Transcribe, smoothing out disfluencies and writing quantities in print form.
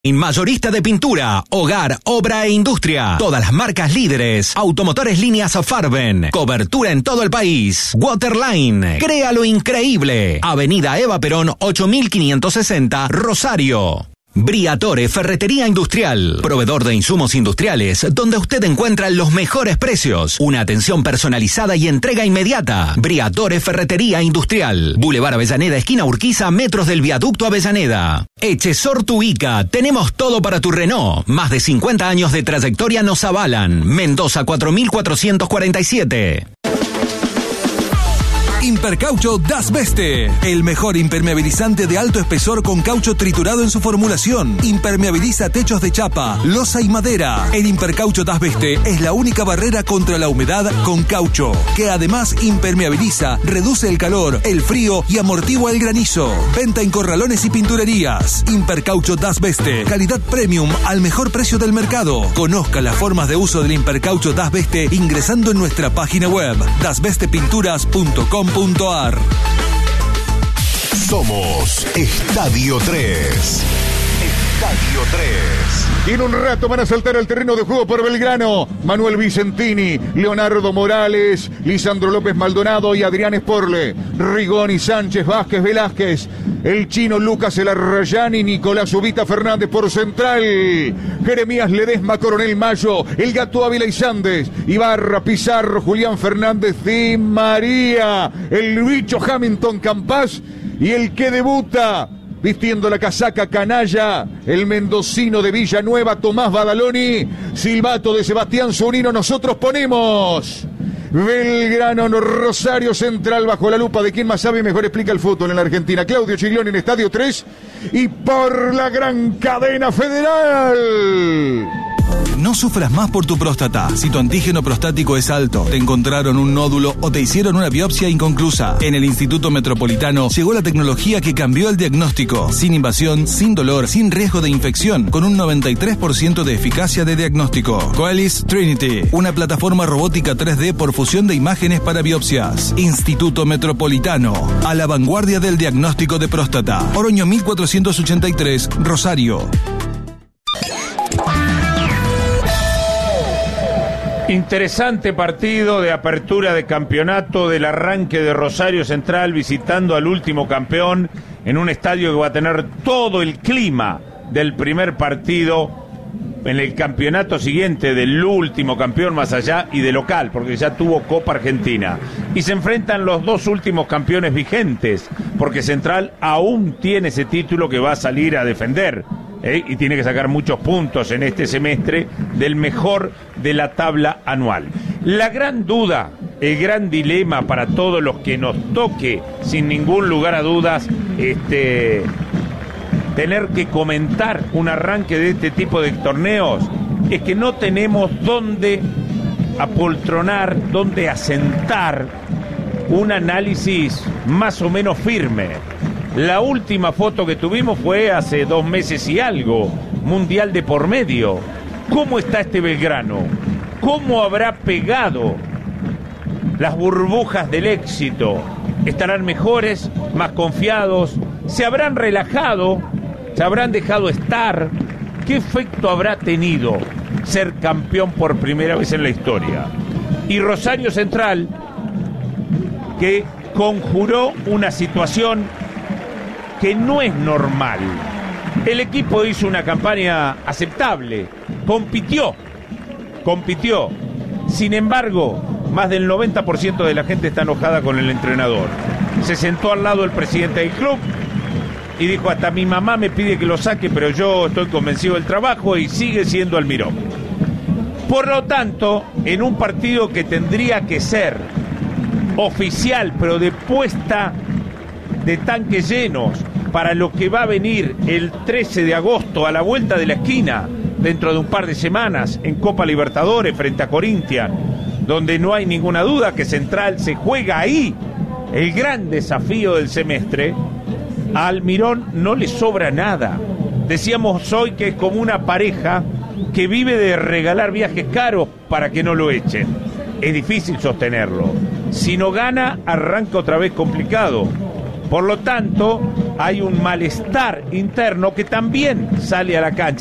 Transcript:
Mayorista de pintura, hogar, obra e industria. Todas las marcas líderes. Automotores líneas Farben. Cobertura en todo el país. Waterline. Crea lo increíble. Avenida Eva Perón 8560, Rosario. Briatore Ferretería Industrial, proveedor de insumos industriales, donde usted encuentra los mejores precios, una atención personalizada y entrega inmediata. Briatore Ferretería Industrial, Boulevard Avellaneda, esquina Urquiza, metros del viaducto Avellaneda. Echesor Tuica, tenemos todo para tu Renault. Más de 50 años de trayectoria nos avalan. Mendoza 4447. Impercaucho Das Beste, el mejor impermeabilizante de alto espesor con caucho triturado en su formulación. Impermeabiliza techos de chapa, losa y madera. El Impercaucho Das Beste es la única barrera contra la humedad con caucho, que además impermeabiliza, reduce el calor, el frío y amortigua el granizo. Venta en corralones y pinturerías. Impercaucho Das Beste, calidad premium al mejor precio del mercado. Conozca las formas de uso del Impercaucho Das Beste ingresando en nuestra página web dasbestepinturas.com.ar. Somos Estadio 3. Estadio 3. Y en un rato van a saltar al terreno de juego por Belgrano Manuel Vicentini, Leonardo Morales, Lisandro López Maldonado y Adrián Esporle, Rigoni, Sánchez, Vázquez, Velázquez, el chino Lucas Elarrayán, Nicolás Ubita Fernández por Central, Jeremías Ledesma, Coronel Mayo, El Gato Ávila y Sandes, Ibarra, Pizarro, Julián Fernández, Di María, el bicho Hamilton Campás y el que debuta vistiendo la casaca canalla, el mendocino de Villanueva, Tomás Badaloni, silbato de Sebastián Zunino. Nosotros ponemos Belgrano, Rosario Central, bajo la lupa de quien más sabe y mejor explica el fútbol en la Argentina. Claudio Chiglioni en Estadio 3 y por la gran cadena federal. No sufras más por tu próstata. Si tu antígeno prostático es alto, te encontraron un nódulo o te hicieron una biopsia inconclusa. En el Instituto Metropolitano llegó la tecnología que cambió el diagnóstico. Sin invasión, sin dolor, sin riesgo de infección, con un 93% de eficacia de diagnóstico. Coelis Trinity, una plataforma robótica 3D por fusión de imágenes para biopsias. Instituto Metropolitano, a la vanguardia del diagnóstico de próstata. Oroño 1483, Rosario. Interesante partido de apertura de campeonato del arranque de Rosario Central visitando al último campeón en un estadio que va a tener todo el clima del primer partido en el campeonato siguiente del último campeón más allá y de local, porque ya tuvo Copa Argentina. Y se enfrentan los dos últimos campeones vigentes, porque Central aún tiene ese título que va a salir a defender. Y tiene que sacar muchos puntos en este semestre del mejor de la tabla anual. La gran duda, el gran dilema para todos los que nos toque, sin ningún lugar a dudas, tener que comentar un arranque de este tipo de torneos, es que no tenemos dónde apoltronar, dónde asentar un análisis más o menos firme. La última foto que tuvimos fue hace 2 meses y algo, mundial de por medio. ¿Cómo está este Belgrano? ¿Cómo habrá pegado las burbujas del éxito? ¿Estarán mejores, más confiados? ¿Se habrán relajado? ¿Se habrán dejado estar? ¿Qué efecto habrá tenido ser campeón por primera vez en la historia? Y Rosario Central, que conjuró una situación que no es normal. El equipo hizo una campaña aceptable, compitió. Sin embargo, más del 90% de la gente está enojada con el entrenador. Se sentó al lado el presidente del club y dijo: hasta mi mamá me pide que lo saque, pero yo estoy convencido del trabajo, y sigue siendo Almirón. Por lo tanto, en un partido que tendría que ser oficial, pero de puesta de tanques llenos para lo que va a venir el 13 de agosto a la vuelta de la esquina, dentro de un par de semanas, en Copa Libertadores frente a Corinthians, donde no hay ninguna duda que Central se juega ahí el gran desafío del semestre, a Almirón no le sobra nada. Decíamos hoy que es como una pareja que vive de regalar viajes caros para que no lo echen. Es difícil sostenerlo. Si no gana, arranca otra vez complicado. Por lo tanto, hay un malestar interno que también sale a la cancha.